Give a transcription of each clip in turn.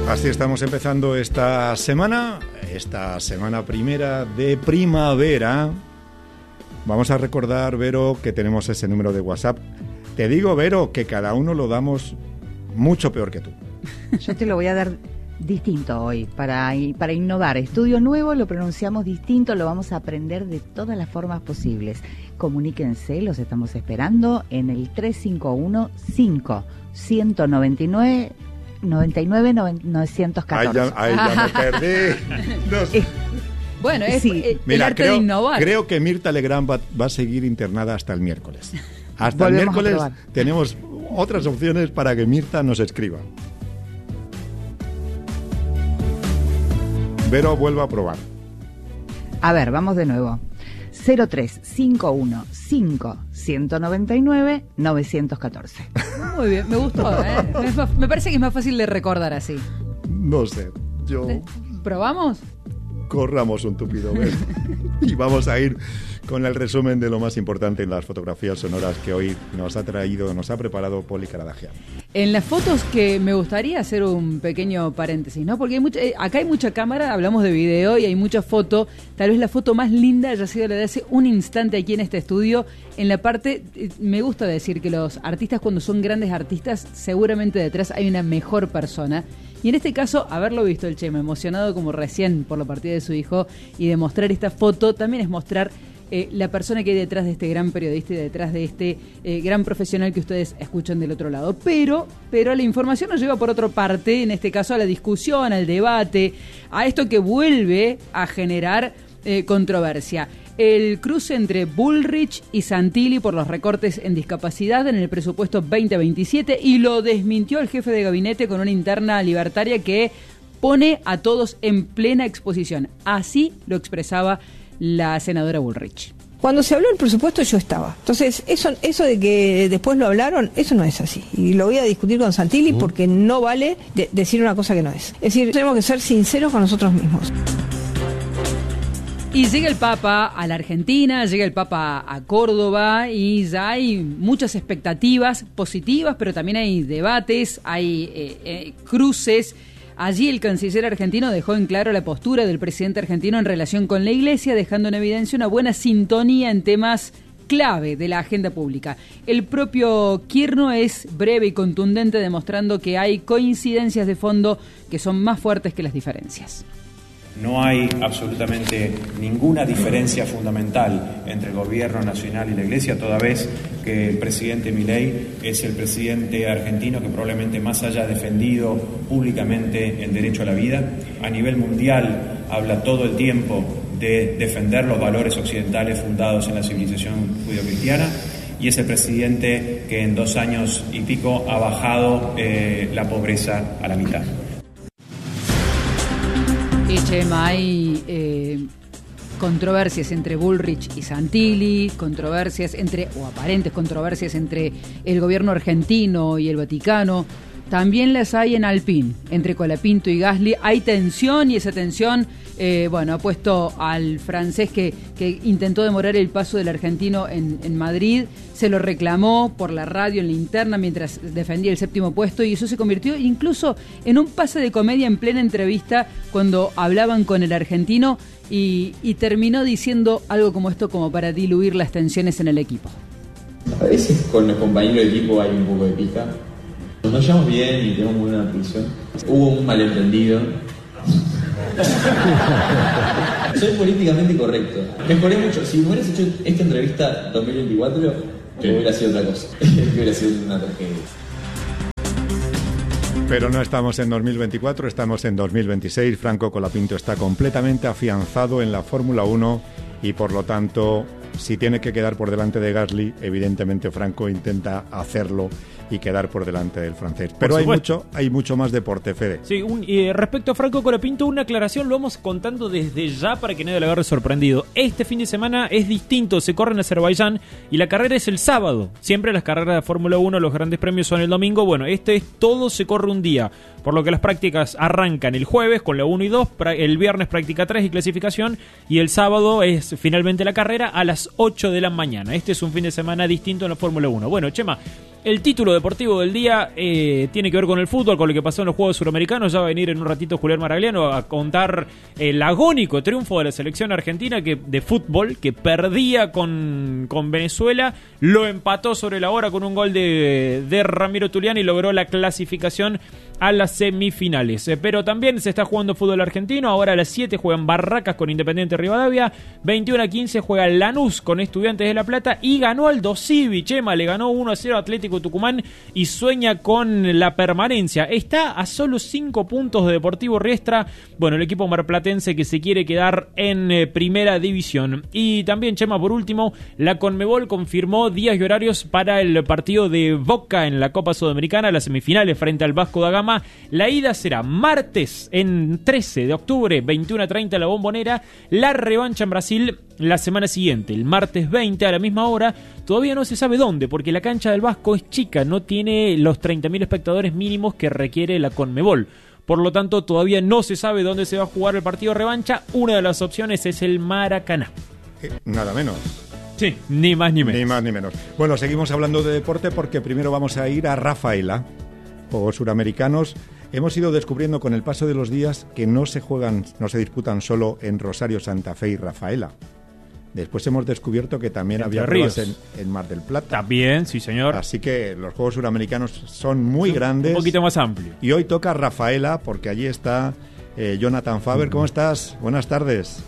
Así estamos empezando esta semana primera de primavera. Vamos a recordar, Vero, que tenemos ese número de WhatsApp. Te digo, Vero, que cada uno lo damos mucho peor que tú. Yo te lo voy a dar distinto hoy, para innovar. Estudio nuevo, lo pronunciamos distinto, lo vamos a aprender de todas las formas posibles. Comuníquense, los estamos esperando en el 351-5-199... 914. Ahí ya me perdí. Bueno, es sí. el arte de innovar. Creo que Mirta Legrand va a seguir internada hasta el miércoles. Hasta Volvemos el miércoles tenemos otras opciones para que Mirta nos escriba. Vero, vuelva a probar. A ver, vamos de nuevo. 0351-5-199-914. Muy bien, me gustó, Me parece que es más fácil de recordar así. No sé, ¿Probamos? Corramos un tupido velo. Y vamos a ir con el resumen de lo más importante en las fotografías sonoras que hoy nos ha preparado Poli Caradagian. En las fotos que me gustaría hacer un pequeño paréntesis, ¿no? Porque acá hay mucha cámara, hablamos de video y hay mucha foto. Tal vez la foto más linda haya sido la de hace un instante aquí en este estudio. En la parte, me gusta decir que los artistas, cuando son grandes artistas, seguramente detrás hay una mejor persona. Y en este caso, haberlo visto el Chema emocionado como recién por la partida de su hijo y de mostrar esta foto, también es mostrar la persona que hay detrás de este gran periodista y detrás de este gran profesional que ustedes escuchan del otro lado. Pero la información nos lleva por otra parte, en este caso a la discusión, al debate, a esto que vuelve a generar controversia. El cruce entre Bullrich y Santilli por los recortes en discapacidad en el presupuesto 2027, y lo desmintió el jefe de gabinete con una interna libertaria que pone a todos en plena exposición. Así lo expresaba la senadora Bullrich. Cuando se habló del presupuesto yo estaba. Entonces, eso de que después lo hablaron, eso no es así. Y lo voy a discutir con Santilli porque no vale decir una cosa que no es. Es decir, tenemos que ser sinceros con nosotros mismos. Y llega el Papa a la Argentina, llega el Papa a Córdoba y ya hay muchas expectativas positivas, pero también hay debates, hay cruces. Allí el canciller argentino dejó en claro la postura del presidente argentino en relación con la Iglesia, dejando en evidencia una buena sintonía en temas clave de la agenda pública. El propio Kirchner es breve y contundente, demostrando que hay coincidencias de fondo que son más fuertes que las diferencias. No hay absolutamente ninguna diferencia fundamental entre el gobierno nacional y la Iglesia, toda vez que el presidente Milei es el presidente argentino que probablemente más haya defendido públicamente el derecho a la vida. A nivel mundial habla todo el tiempo de defender los valores occidentales fundados en la civilización judio-cristiana, y es el presidente que en 2 años y pico ha bajado la pobreza a la mitad. Y Chema, hay controversias entre Bullrich y Santilli, aparentes controversias entre el gobierno argentino y el Vaticano. También las hay en Alpine, entre Colapinto y Gasly. Hay tensión, y esa tensión ha puesto al francés que intentó demorar el paso del argentino en Madrid. Se lo reclamó por la radio en la interna mientras defendía el 7º puesto, y eso se convirtió incluso en un pase de comedia en plena entrevista cuando hablaban con el argentino, y terminó diciendo algo como esto, como para diluir las tensiones en el equipo. A veces con los compañeros de equipo hay un poco de pica. Nos llevamos bien y tenemos muy buena relación. Hubo un malentendido. Soy políticamente correcto. Mejoré mucho. Si me hubieras hecho esta entrevista 2024, hubiera sido otra cosa. Hubiera sido una tragedia. Pero no estamos en 2024, estamos en 2026. Franco Colapinto está completamente afianzado en la Fórmula 1 y, por lo tanto, si tiene que quedar por delante de Gasly, evidentemente Franco intenta hacerlo y quedar por delante del francés. Pero hay mucho más deporte, Fede. Sí, respecto a Franco Colapinto, una aclaración, lo vamos contando desde ya para que nadie le agarre sorprendido. Este fin de semana es distinto, se corre en Azerbaiyán y la carrera es el sábado. Siempre las carreras de Fórmula 1, los grandes premios son el domingo. Bueno, todo se corre un día, por lo que las prácticas arrancan el jueves con la 1 y 2, el viernes práctica 3 y clasificación, y el sábado es finalmente la carrera a las 8 de la mañana. Este es un fin de semana distinto en la Fórmula 1. Bueno, Chema, El título deportivo del día tiene que ver con el fútbol, con lo que pasó en los Juegos Suramericanos. Ya va a venir en un ratito Julián Maragliano a contar el agónico triunfo de la selección argentina de fútbol, que perdía con Venezuela, lo empató sobre la hora con un gol de Ramiro Tulián y logró la clasificación a las semifinales. Pero también se está jugando fútbol argentino. Ahora a las 7 juegan Barracas con Independiente Rivadavia, 21:15 juega Lanús con Estudiantes de La Plata y ganó Aldo Civi. Chema le ganó 1-0 a Atlético Tucumán y sueña con la permanencia. Está a solo 5 puntos de Deportivo Riestra, bueno, el equipo marplatense que se quiere quedar en primera división. Y también, Chema, por último, la Conmebol confirmó días y horarios para el partido de Boca en la Copa Sudamericana, las semifinales frente al Vasco da Gama. La ida será martes en 13 de octubre, 21:30 la Bombonera. La revancha en Brasil la semana siguiente, el martes 20 a la misma hora. Todavía no se sabe dónde, porque la cancha del Vasco es chica, no tiene los 30.000 espectadores mínimos que requiere la Conmebol. Por lo tanto, todavía no se sabe dónde se va a jugar el partido revancha. Una de las opciones es el Maracaná. Nada menos. Sí, ni más ni menos. Ni más ni menos. Bueno, seguimos hablando de deporte porque primero vamos a ir a Rafaela. Juegos Suramericanos. Hemos ido descubriendo con el paso de los días que no se disputan solo en Rosario, Santa Fe y Rafaela. Después hemos descubierto que también había pruebas en Mar del Plata. También, sí señor. Así que los Juegos Suramericanos son muy grandes. Un poquito más amplio. Y hoy toca Rafaela porque allí está Jonathan Faber. ¿Cómo estás? Buenas tardes.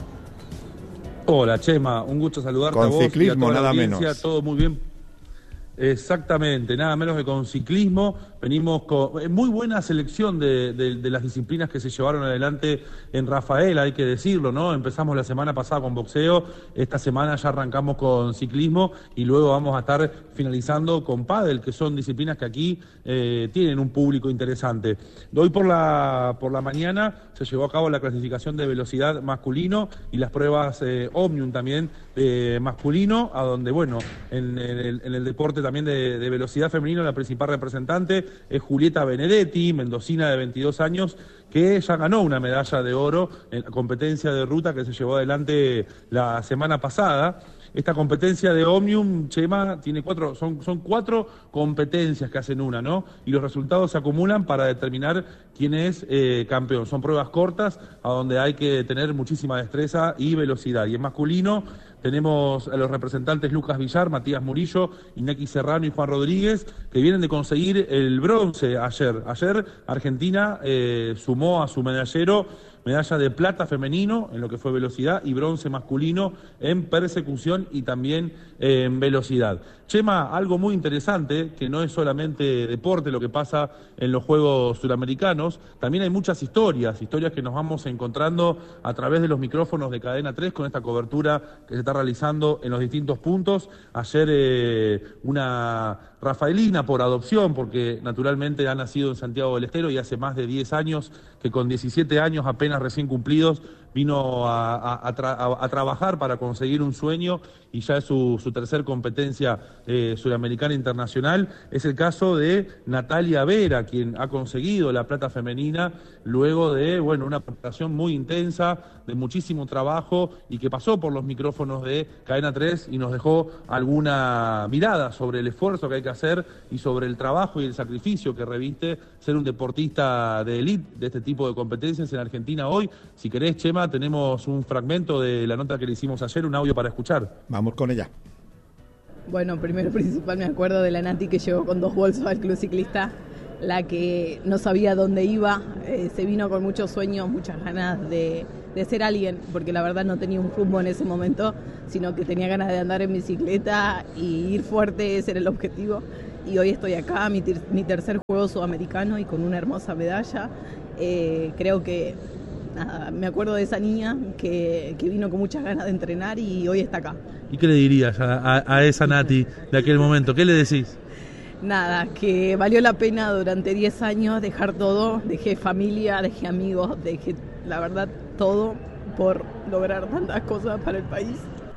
Hola, Chema. Un gusto saludarte con a vos ciclismo, y a toda nada la audiencia. Menos. Todo muy bien. Exactamente, nada menos que con ciclismo. Venimos con muy buena selección de las disciplinas que se llevaron adelante en Rafaela, hay que decirlo, ¿no? Empezamos la semana pasada con boxeo, esta semana ya arrancamos con ciclismo y luego vamos a estar finalizando con pádel, que son disciplinas que aquí tienen un público interesante. Hoy por la mañana se llevó a cabo la clasificación de velocidad masculino y las pruebas Omnium también masculino, a donde, bueno, en el deporte también de velocidad femenino, la principal representante es Julieta Benedetti, mendocina de 22 años, que ya ganó una medalla de oro en la competencia de ruta que se llevó adelante la semana pasada. Esta competencia de Omnium, Chema, tiene son 4 competencias que hacen una, ¿no? Y los resultados se acumulan para determinar quién es campeón. Son pruebas cortas, a donde hay que tener muchísima destreza y velocidad. Y en masculino tenemos a los representantes Lucas Villar, Matías Murillo, Iñaki Serrano y Juan Rodríguez, que vienen de conseguir el bronce ayer. Ayer Argentina sumó a su medallero medalla de plata femenino en lo que fue velocidad y bronce masculino en persecución y también en velocidad. Chema, algo muy interesante, que no es solamente deporte lo que pasa en los Juegos Suramericanos, también hay muchas historias que nos vamos encontrando a través de los micrófonos de Cadena 3 con esta cobertura que se está realizando en los distintos puntos. Ayer una rafaelina por adopción, porque naturalmente ha nacido en Santiago del Estero y hace más de 10 años que con 17 años apenas recién cumplidos vino a trabajar para conseguir un sueño y ya es su tercer competencia suramericana internacional. Es el caso de Natalia Vera, quien ha conseguido la plata femenina luego de una preparación muy intensa, de muchísimo trabajo y que pasó por los micrófonos de Cadena 3 y nos dejó alguna mirada sobre el esfuerzo que hay que hacer y sobre el trabajo y el sacrificio que reviste ser un deportista de élite de este tipo de competencias en Argentina hoy. Si querés, Chema, tenemos un fragmento de la nota que le hicimos ayer, un audio para escuchar. Vamos con ella. Bueno, primero principal me acuerdo de la Nati que llegó con 2 bolsos al club ciclista, la que no sabía dónde iba, se vino con muchos sueños, muchas ganas de ser alguien, porque la verdad no tenía un rumbo en ese momento, sino que tenía ganas de andar en bicicleta y ir fuerte, ese era el objetivo. Y hoy estoy acá, mi tercer juego sudamericano y con una hermosa medalla. Creo que me acuerdo de esa niña que vino con muchas ganas de entrenar y hoy está acá. ¿Y qué le dirías a esa Nati de aquel momento? ¿Qué le decís? Nada, que valió la pena durante 10 años dejar todo, dejé familia, dejé amigos, dejé la verdad todo por lograr tantas cosas para el país.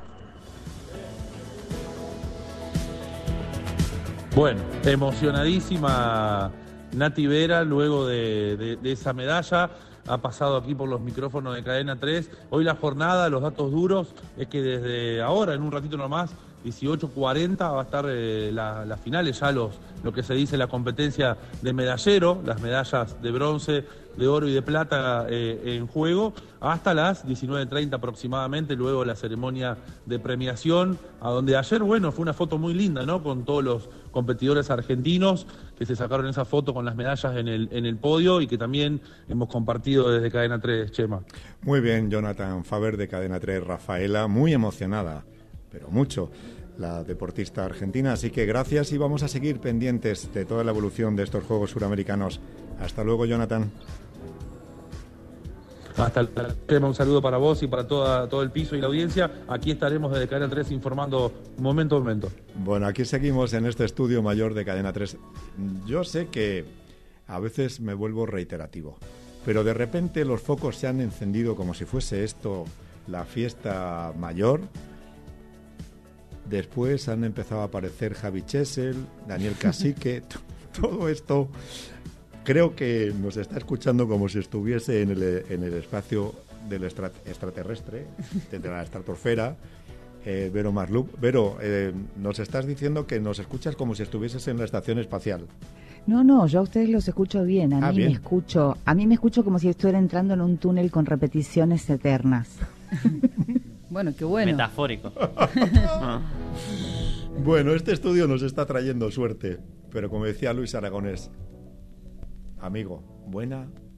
Bueno, emocionadísima Nati Vera luego de esa medalla. Ha pasado aquí por los micrófonos de Cadena 3. Hoy la jornada, los datos duros, es que desde ahora, en un ratito nomás, 18:40 va a estar las finales, ya lo que se dice la competencia de medallero, las medallas de bronce, de oro y de plata en juego, hasta las 19:30 aproximadamente, luego la ceremonia de premiación, a donde ayer, bueno, fue una foto muy linda, ¿no? Con todos los competidores argentinos que se sacaron esa foto con las medallas en el podio y que también hemos compartido desde Cadena 3, Chema. Muy bien, Jonathan Faber de Cadena 3, Rafaela, muy emocionada, pero mucho, la deportista argentina. Así que gracias y vamos a seguir pendientes de toda la evolución de estos Juegos Suramericanos. Hasta luego, Jonathan. Hasta luego, un saludo para vos y para todo el piso y la audiencia. Aquí estaremos desde Cadena 3 informando momento a momento. Bueno, aquí seguimos en este estudio mayor de Cadena 3. Yo sé que a veces me vuelvo reiterativo, pero de repente los focos se han encendido como si fuese esto la fiesta mayor. Después han empezado a aparecer Javi Chesel, Daniel Cacique, todo esto. Creo que nos está escuchando como si estuviese en el espacio del extraterrestre, de la estratosfera. Vero Marlup. Vero, nos estás diciendo que nos escuchas como si estuvieses en la estación espacial. No, yo a ustedes los escucho bien. A mí bien. me escucho como si estuviera entrando en un túnel con repeticiones eternas. Bueno, qué bueno. Metafórico. Bueno, este estudio nos está trayendo suerte, pero como decía Luis Aragonés, amigo, buena